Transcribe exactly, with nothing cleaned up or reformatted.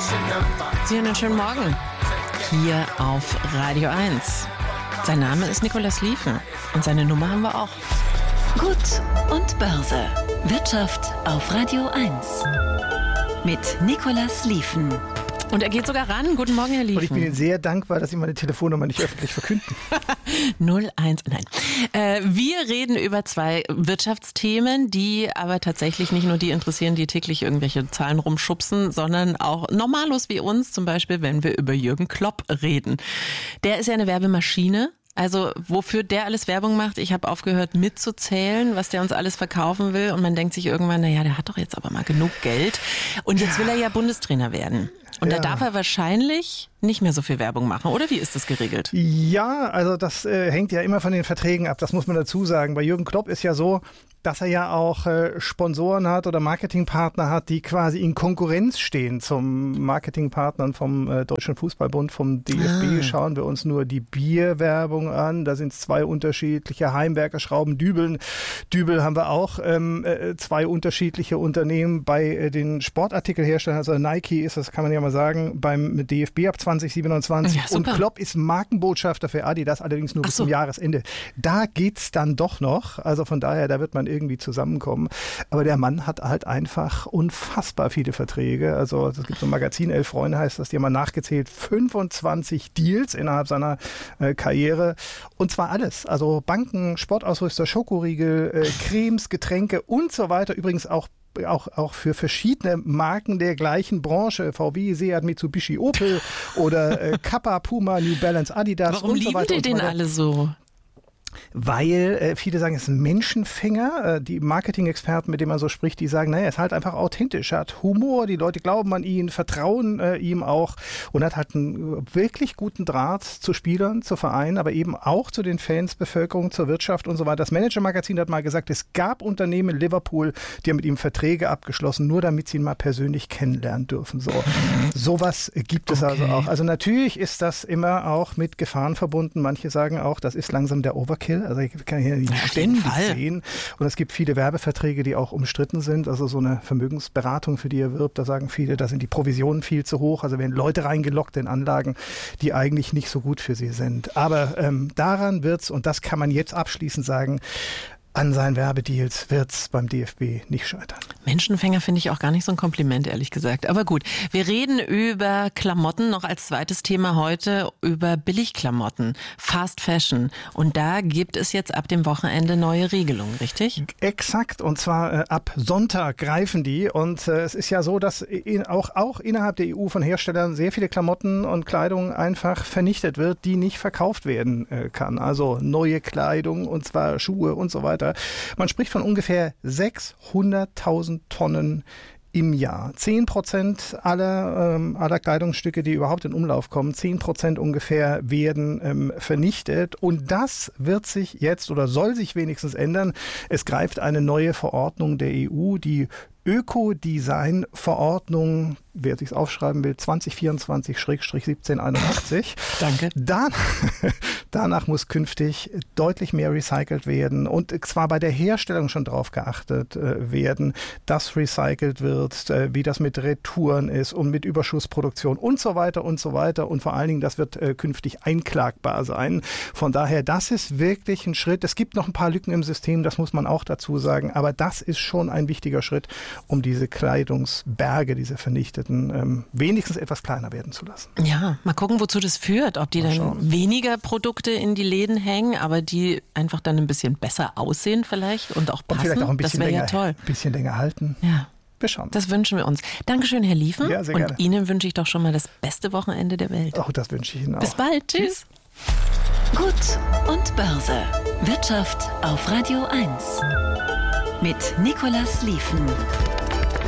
Sie haben einen schönen Morgen hier auf Radio eins. Sein Name ist Nicolas Liefen und seine Nummer haben wir auch. Gut und Börse. Wirtschaft auf Radio eins. Mit Nicolas Liefen. Und er geht sogar ran. Guten Morgen, Herr Liefen. Und ich bin Ihnen sehr dankbar, dass Sie meine Telefonnummer nicht öffentlich verkünden. null eins, nein. Äh, wir reden über zwei Wirtschaftsthemen, die aber tatsächlich nicht nur die interessieren, die täglich irgendwelche Zahlen rumschubsen, sondern auch Normalos wie uns, zum Beispiel, wenn wir über Jürgen Klopp reden. Der ist ja eine Werbemaschine. Also wofür der alles Werbung macht, ich habe aufgehört mitzuzählen, was der uns alles verkaufen will. Und man denkt sich irgendwann, naja, der hat doch jetzt aber mal genug Geld. Und jetzt will er ja Bundestrainer werden. Und ja. Da darf er wahrscheinlich nicht mehr so viel Werbung machen, oder wie ist das geregelt? Ja, also das äh, hängt ja immer von den Verträgen ab, das muss man dazu sagen. Bei Jürgen Klopp ist ja so, dass er ja auch äh, Sponsoren hat oder Marketingpartner hat, die quasi in Konkurrenz stehen zum Marketingpartnern vom äh, Deutschen Fußballbund, vom D F B. Ah. Schauen wir uns nur die Bierwerbung an. Da sind es zwei unterschiedliche Heimwerker, Schrauben, Dübeln. Dübel haben wir auch ähm, äh, zwei unterschiedliche Unternehmen. Bei äh, den Sportartikelherstellern, also Nike ist das, kann man ja mal sagen, beim D F B ab zwanzig siebenundzwanzig. Ja, und Klopp ist Markenbotschafter für Adidas, allerdings nur bis so. zum Jahresende. Da geht's dann doch noch. Also von daher, da wird man irgendwie zusammenkommen. Aber der Mann hat halt einfach unfassbar viele Verträge. Also es gibt so ein Magazin, Elf Freunde heißt das, die haben mal nachgezählt, fünfundzwanzig Deals innerhalb seiner äh, Karriere. Und zwar alles. Also Banken, Sportausrüster, Schokoriegel, äh, Cremes, Getränke und so weiter. Übrigens auch Auch, auch für verschiedene Marken der gleichen Branche, V W, Seat, Mitsubishi, Opel oder äh, Kappa, Puma, New Balance, Adidas. Warum und so weiter. Warum lieben die den alle so? Weil äh, viele sagen, es ist ein Menschenfänger. Äh, die Marketing-Experten, mit denen man so spricht, die sagen, naja, er ist halt einfach authentisch. Er hat Humor, die Leute glauben an ihn, vertrauen äh, ihm auch und hat halt einen wirklich guten Draht zu Spielern, zu Vereinen, aber eben auch zu den Fans, Bevölkerung, zur Wirtschaft und so weiter. Das Manager-Magazin hat mal gesagt, es gab Unternehmen in Liverpool, die haben mit ihm Verträge abgeschlossen, nur damit sie ihn mal persönlich kennenlernen dürfen. So, sowas gibt es okay. also auch. Also natürlich ist das immer auch mit Gefahren verbunden. Manche sagen auch, das ist langsam der Overkill. Also ich kann hier nicht ja, ständig sehen. Und es gibt viele Werbeverträge, die auch umstritten sind. Also so eine Vermögensberatung, für die er wirbt, da sagen viele, da sind die Provisionen viel zu hoch. Also werden Leute reingelockt in Anlagen, die eigentlich nicht so gut für sie sind. Aber ähm, daran wird's, und das kann man jetzt abschließend sagen, an seinen Werbedeals wird's beim D F B nicht scheitern. Menschenfänger finde ich auch gar nicht so ein Kompliment, ehrlich gesagt. Aber gut, wir reden über Klamotten, noch als zweites Thema heute, über Billigklamotten, Fast Fashion. Und da gibt es jetzt ab dem Wochenende neue Regelungen, richtig? Exakt, und zwar äh, ab Sonntag greifen die. Und äh, es ist ja so, dass in, auch, auch innerhalb der E U von Herstellern sehr viele Klamotten und Kleidung einfach vernichtet wird, die nicht verkauft werden äh, kann. Also neue Kleidung, und zwar Schuhe und so weiter. Man spricht von ungefähr sechshunderttausend Tonnen im Jahr. Zehn Prozent aller, ähm, aller Kleidungsstücke, die überhaupt in Umlauf kommen, zehn Prozent ungefähr werden ähm, vernichtet. Und das wird sich jetzt oder soll sich wenigstens ändern. Es greift eine neue Verordnung der E U, die Ökodesign-Verordnung, wer sich's aufschreiben will, zwanzig vierundzwanzig siebzehn einundachtzig. Danke. Dann, danach muss künftig deutlich mehr recycelt werden und zwar bei der Herstellung schon drauf geachtet äh, werden, dass recycelt wird, äh, wie das mit Retouren ist und mit Überschussproduktion und so weiter und so weiter. Und vor allen Dingen, das wird äh, künftig einklagbar sein. Von daher, das ist wirklich ein Schritt. Es gibt noch ein paar Lücken im System, das muss man auch dazu sagen, aber das ist schon ein wichtiger Schritt, um diese Kleidungsberge, diese vernichteten, ähm, wenigstens etwas kleiner werden zu lassen. Ja, mal gucken, wozu das führt. Ob die mal dann schauen. Weniger Produkte in die Läden hängen, aber die einfach dann ein bisschen besser aussehen vielleicht und auch passen. Und vielleicht auch ein bisschen, das länger, ja toll. ein bisschen länger halten. Ja. Wir schauen. Das wünschen wir uns. Dankeschön, Herr Liefen. Ja, sehr und gerne. Ihnen wünsche ich doch schon mal das beste Wochenende der Welt. Auch das wünsche ich Ihnen auch. Bis bald. Tschüss. Gut und Börse. Wirtschaft auf Radio eins. Mit Nicolas Liefen.